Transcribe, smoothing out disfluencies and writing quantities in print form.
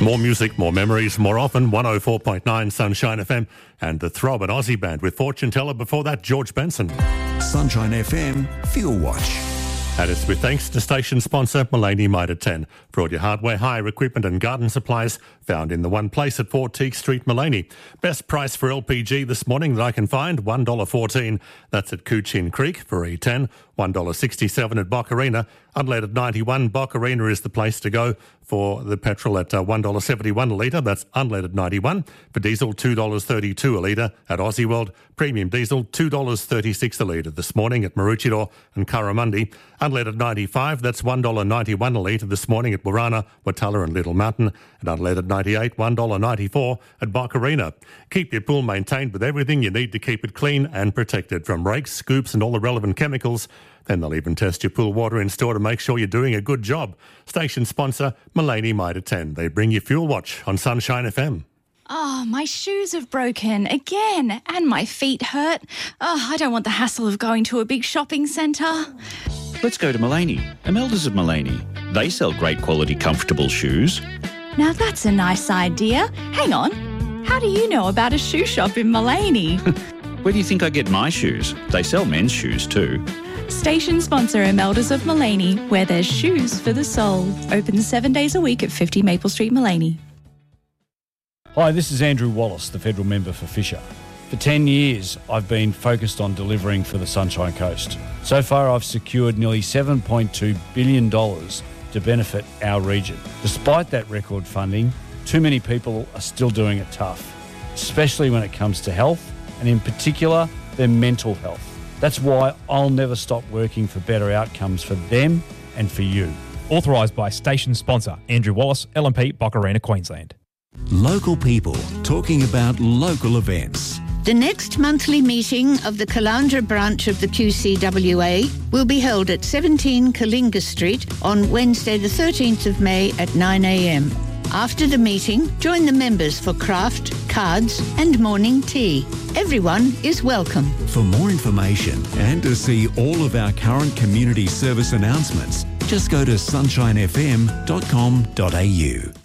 More music, more memories, more often. 104.9 Sunshine FM and the Throb, an Aussie band with Fortune Teller. Before that, George Benson. Sunshine FM Fuel Watch. And it's with thanks to station sponsor Mullany Mitre 10 for all your hardware, hire, equipment and garden supplies found in the one place at 4 Teague Street, Mullany. Best price for LPG this morning that I can find, $1.14. That's at Coochin Creek for E10. $1.67 at Boccarina. Unleaded 91. Boccarina is the place to go for the petrol at $1.71 a litre. That's unleaded 91. For diesel, $2.32 a litre at Aussie World. Premium diesel, $2.36 a litre this morning at Maroochydore and Curramundi. Unleaded 95. That's $1.91 a litre this morning at Warana, Watala and Little Mountain. And unleaded 98, $1.94 at Boccarina. Keep your pool maintained with everything you need to keep it clean and protected, from rakes, scoops and all the relevant chemicals. Then they'll even test your pool water in store to make sure you're doing a good job. Station sponsor, Mullany Mitre 10. They bring you Fuel Watch on Sunshine FM. Oh, my shoes have broken again and my feet hurt. Oh, I don't want the hassle of going to a big shopping centre. Let's go to Mullany. Imelda's of Mullany. They sell great quality, comfortable shoes. Now that's a nice idea. Hang on. How do you know about a shoe shop in Mullany? Where do you think I get my shoes? They sell men's shoes too. Station sponsor Imelda's of Mullany, where there's shoes for the soul. Open 7 days a week at 50 Maple Street, Mullany. Hi, this is Andrew Wallace, the federal member for Fisher. For 10 years, I've been focused on delivering for the Sunshine Coast. So far, I've secured nearly $7.2 billion to benefit our region. Despite that record funding, too many people are still doing it tough, especially when it comes to health, and in particular, their mental health. That's why I'll never stop working for better outcomes for them and for you. Authorised by station sponsor Andrew Wallace, LNP, Boccarina, Queensland. Local people talking about local events. The next monthly meeting of the Caloundra branch of the QCWA will be held at 17 Kalinga Street on Wednesday the 13th of May at 9 a.m. After the meeting, join the members for craft, cards and morning tea. Everyone is welcome. For more information and to see all of our current community service announcements, just go to sunshinefm.com.au.